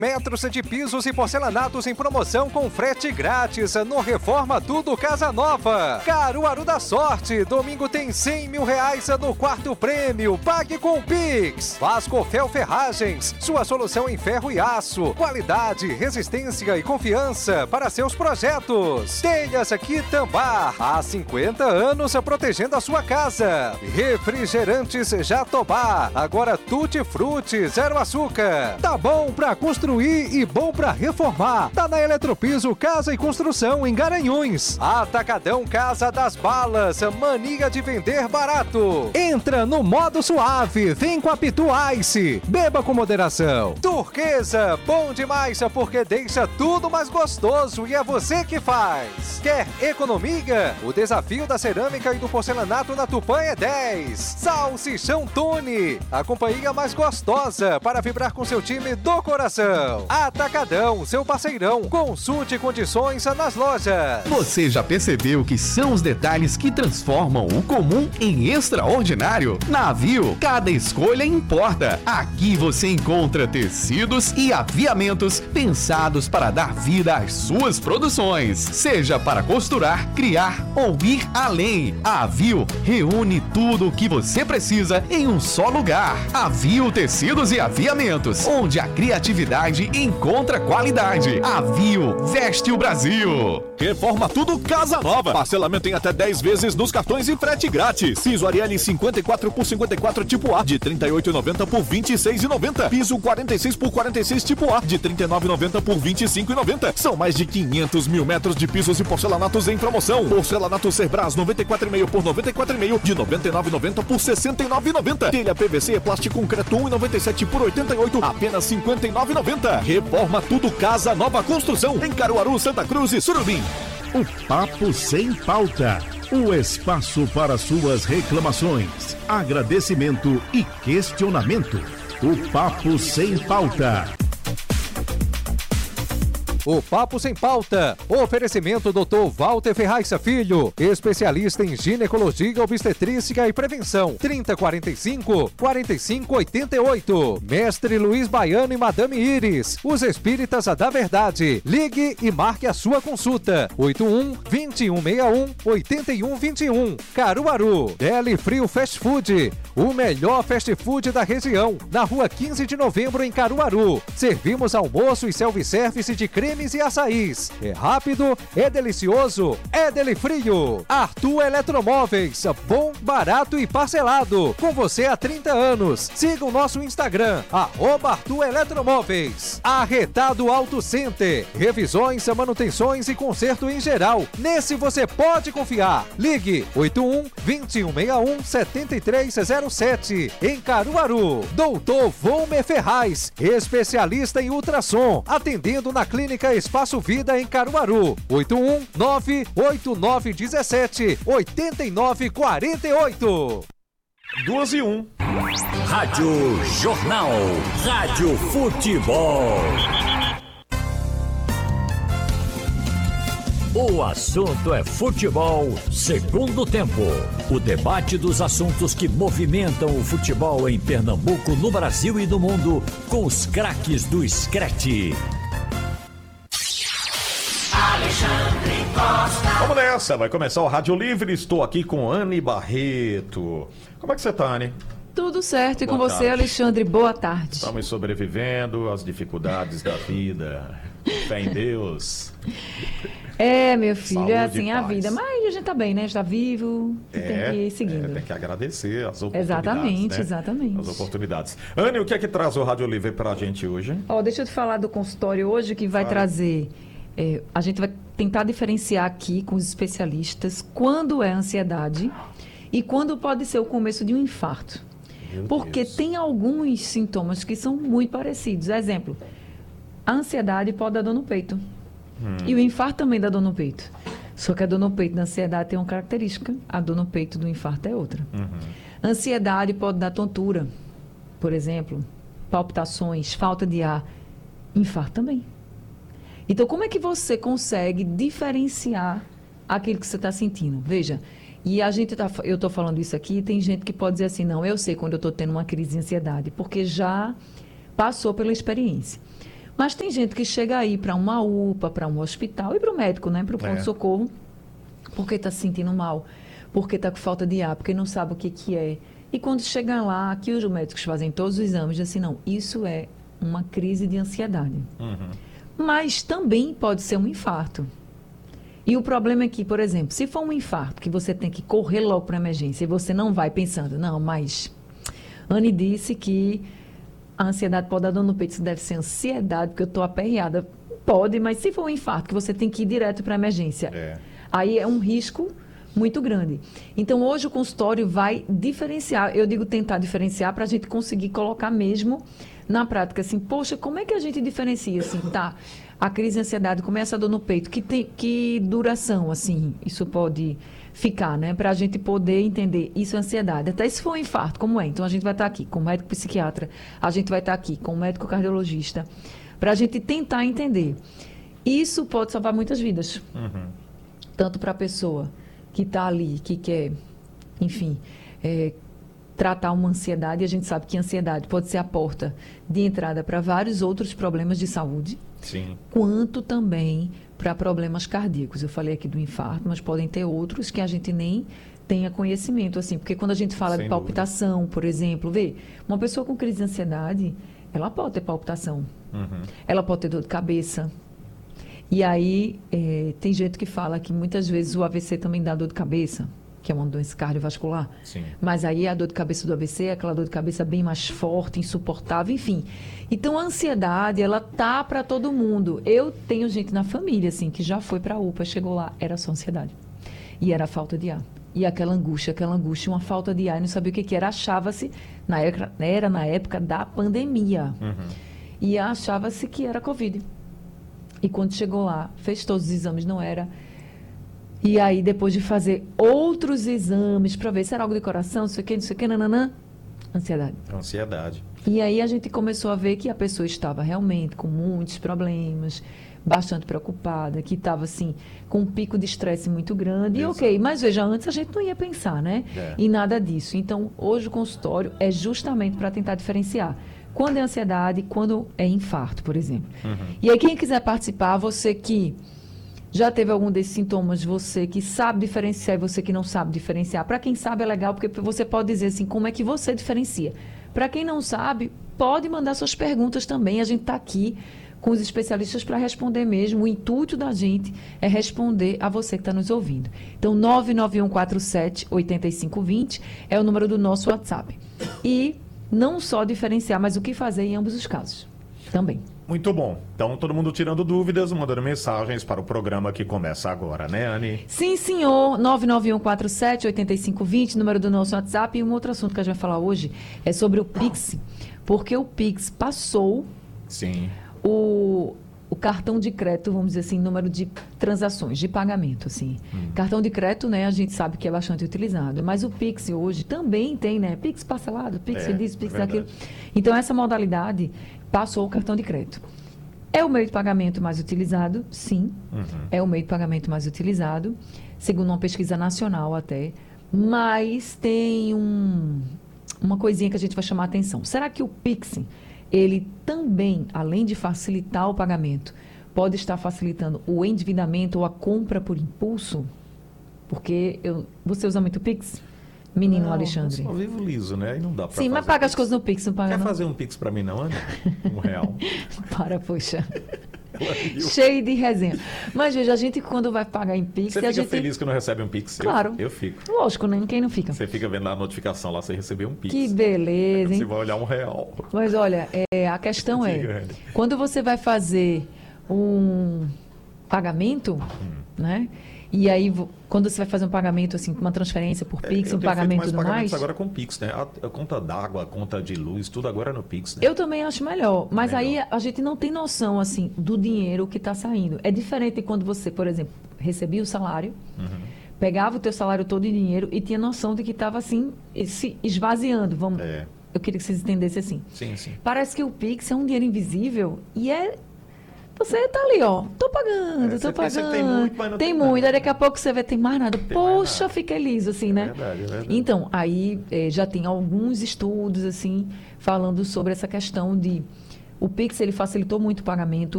Metros de pisos e porcelanatos em promoção com frete grátis no Reforma Tudo Casa Nova. Caruaru da Sorte, domingo tem R$100 mil no quarto prêmio. Pague com o Pix. Vasco Fel Ferragens, sua solução em ferro e aço. Qualidade, resistência e confiança para seus projetos. Telhas Quitambá, há 50 anos protegendo a sua casa. Refrigerantes Jatobá, agora Tutti Frutti, zero açúcar. Tá bom pra construir e bom pra reformar. Tá na Eletropiso Casa e Construção em Garanhuns. Atacadão Casa das Balas, mania de vender barato. Entra no modo suave, vem com a Pitu Ice. Beba com moderação. Turquesa, bom demais porque deixa tudo mais gostoso e é você que faz. Quer economia? O desafio da cerâmica e do porcelanato na Tupã é 10. Salsichão Tune, a companhia mais gostosa para vibrar com seu time do coração. Atacadão, seu parceirão. Consulte condições nas lojas. Você já percebeu que são os detalhes que transformam o comum em extraordinário? Na Avio, cada escolha importa. Aqui você encontra tecidos e aviamentos pensados para dar vida às suas produções. Seja para costurar, criar ou ir além. A Avio reúne tudo o que você precisa em um só lugar. Avio Tecidos e Aviamentos, onde a criatividade encontra qualidade. Avio veste o Brasil. Reforma Tudo Casa Nova. Parcelamento em até 10 vezes nos cartões e frete grátis. Piso Ariel 54 por 54 tipo A de R$ 38,90 por R$ 26,90. Piso 46 por 46 tipo A de R$ 39,90 por R$ 25,90. São mais de 500 mil metros de pisos e porcelanatos em promoção. Porcelanato Cerbras 94,5 por 94,5 de R$ 99,90 por R$ 69,90. Telha PVC plástico concreto 1,97 por R$ 88, apenas R$ 59,90. Reforma Tudo Casa Nova Construção em Caruaru, Santa Cruz e Surubim. O Papo Sem Pauta. O espaço para suas reclamações, agradecimento e questionamento. O Papo Sem Pauta. O Papo Sem Pauta. Oferecimento Dr. Walter Ferraz Filho, especialista em ginecologia, obstetrícia e prevenção. 3045-4588. Mestre Luiz Baiano e Madame Iris, os espíritas da verdade. Ligue e marque a sua consulta. 81-2161-8121. Caruaru. Deli Frio Fast Food, o melhor fast food da região. Na rua 15 de novembro em Caruaru. Servimos almoço e self-service de cremes e açaís. É rápido, é delicioso, é Deli Frio. Arthur Eletromóveis, bom, barato e parcelado. Com você há 30 anos. Siga o nosso Instagram, @Arthur Eletromóveis. Arretado Auto Center, revisões, manutenções e conserto em geral. Nesse você pode confiar. Ligue 81-2161-7307 em Caruaru. Doutor Volmer Ferraz, especialista em ultrassom, atendendo na Clínica Espaço Vida em Caruaru. 81-98917-8948. 2:01. Rádio Jornal. Rádio Futebol. O assunto é futebol, segundo tempo. O debate dos assuntos que movimentam o futebol em Pernambuco, no Brasil e no mundo, com os craques do Screte. Alexandre Costa. Vamos nessa, vai começar o Rádio Livre. Estou aqui com Anne Barreto. Como é que você tá, Anne? Tudo certo, e com Boa você, tarde. Alexandre, boa tarde. Estamos sobrevivendo às dificuldades da vida. Fé em Deus. É, meu filho, Saúde é e assim a paz. vida. Mas a gente tá bem, né? Está vivo e tem que ir seguindo. Tem que agradecer as oportunidades. Exatamente, né? exatamente. As oportunidades. Anne, o que é que traz o Rádio Livre pra gente hoje? Ó, deixa eu te falar do consultório hoje, que vai trazer... a gente vai tentar diferenciar aqui com os especialistas quando é ansiedade e quando pode ser o começo de um infarto. Porque tem alguns sintomas que são muito parecidos. Exemplo, a ansiedade pode dar dor no peito. E o infarto também dá dor no peito. Só que a dor no peito da ansiedade tem uma característica, a dor no peito do infarto é outra. A ansiedade pode dar tontura, por exemplo, palpitações, falta de ar. Infarto também. Então, como é que você consegue diferenciar aquilo que você está sentindo? Veja, e eu estou falando isso aqui, e tem gente que pode dizer assim, não, eu sei quando eu estou tendo uma crise de ansiedade, porque já passou pela experiência. Mas tem gente que chega aí para uma UPA, para um hospital e para o médico, né? Para o pronto-socorro, porque está se sentindo mal, porque está com falta de ar, porque não sabe o que é. E quando chega lá, que os médicos fazem todos os exames, dizem assim, não, isso é uma crise de ansiedade. Mas também pode ser um infarto. E o problema é que, por exemplo, se for um infarto, que você tem que correr logo para a emergência, e você não vai pensando, não, mas Anne disse que a ansiedade pode dar dor no peito, isso deve ser ansiedade, porque eu estou aperreada. Pode, mas se for um infarto, que você tem que ir direto para a emergência, aí é um risco muito grande. Então, hoje o consultório vai diferenciar, eu digo tentar diferenciar, para a gente conseguir colocar mesmo na prática, assim, poxa, como é que a gente diferencia, assim, tá, a crise de ansiedade, começa a dor no peito, que duração, assim, isso pode ficar, né, para a gente poder entender, isso é ansiedade, até se for um infarto, como é? Então, a gente vai estar aqui com o médico psiquiatra, a gente vai estar aqui com o médico cardiologista, para a gente tentar entender. Isso pode salvar muitas vidas, tanto para a pessoa que está ali, que quer, enfim, tratar uma ansiedade, e a gente sabe que a ansiedade pode ser a porta de entrada para vários outros problemas de saúde, quanto também para problemas cardíacos. Eu falei aqui do infarto, mas podem ter outros que a gente nem tenha conhecimento, assim, porque quando a gente fala de palpitação, por exemplo, uma pessoa com crise de ansiedade, ela pode ter palpitação, ela pode ter dor de cabeça. E aí, tem gente que fala que muitas vezes o AVC também dá dor de cabeça, que é uma doença cardiovascular. Mas aí a dor de cabeça do AVC é aquela dor de cabeça bem mais forte, insuportável, enfim. Então, a ansiedade, ela tá para todo mundo. Eu tenho gente na família, assim, que já foi para a UPA, chegou lá, era só ansiedade. E era falta de ar. E aquela angústia, uma falta de ar, e não sabia o que era. Achava-se, era na época da pandemia. E achava-se que era Covid. E quando chegou lá, fez todos os exames, não era. E aí, depois de fazer outros exames para ver se era algo de coração, não sei o que, nananã, ansiedade. E aí a gente começou a ver que a pessoa estava realmente com muitos problemas, bastante preocupada, que estava assim, com um pico de estresse muito grande. E ok, mas veja, antes a gente não ia pensar, né? Em nada disso. Então, hoje o consultório é justamente para tentar diferenciar quando é ansiedade, quando é infarto, por exemplo. E aí, quem quiser participar, você que já teve algum desses sintomas, você que sabe diferenciar e você que não sabe diferenciar. Para quem sabe é legal, porque você pode dizer assim, como é que você diferencia. Para quem não sabe, pode mandar suas perguntas também. A gente está aqui com os especialistas para responder mesmo. O intuito da gente é responder a você que está nos ouvindo. Então, 99147-8520 é o número do nosso WhatsApp. E não só diferenciar, mas o que fazer em ambos os casos também. Muito bom. Então, todo mundo tirando dúvidas, mandando mensagens para o programa que começa agora, né, Anne? Sim, senhor. 99147-8520, número do nosso WhatsApp. E um outro assunto que a gente vai falar hoje é sobre o Pix, porque o Pix passou o cartão de crédito, vamos dizer assim, número de transações, de pagamento, assim. Cartão de crédito, né, a gente sabe que é bastante utilizado, mas o Pix hoje também tem, né, Pix parcelado, Pix disso, Pix daquilo. Então, essa modalidade passou o cartão de crédito. É o meio de pagamento mais utilizado? Sim, é o meio de pagamento mais utilizado, segundo uma pesquisa nacional até, mas tem uma coisinha que a gente vai chamar a atenção. Será que o Pix, ele também, além de facilitar o pagamento, pode estar facilitando o endividamento ou a compra por impulso? Porque você usa muito Pix? Menino não, Alexandre. Eu só vivo liso, né? E não dá pra Sim, mas paga as coisas no Pix, não paga. Quer fazer um Pix pra mim, não, Ana? R$1. Para, poxa. Cheio de resenha. Mas, veja, a gente quando vai pagar em Pix... Você fica a gente feliz que não recebe um Pix? Claro. Eu fico. Lógico, né? Quem não fica? Você fica vendo lá a notificação lá, você recebeu um Pix. Que beleza, hein? Você vai olhar R$1. Mas, olha, a questão quando você vai fazer um pagamento, né? E aí, quando você vai fazer um pagamento, assim, uma transferência por Pix, um pagamento e tudo mais... agora com Pix, né? A conta d'água, a conta de luz, tudo agora é no Pix, né? Eu também acho melhor. Mas aí a gente não tem noção, assim, do dinheiro que está saindo. É diferente quando você, por exemplo, recebia o salário, pegava o teu salário todo em dinheiro e tinha noção de que estava, assim, se esvaziando. Eu queria que vocês entendessem assim. Sim, sim. Parece que o Pix é um dinheiro invisível e você tá ali, ó, tô pagando. Tem muito, mas não tem muito. Aí daqui a pouco você vê, tem mais nada. Poxa, fica liso, assim, né? É verdade. Então, aí já tem alguns estudos, assim, falando sobre essa questão de O Pix ele facilitou muito o pagamento.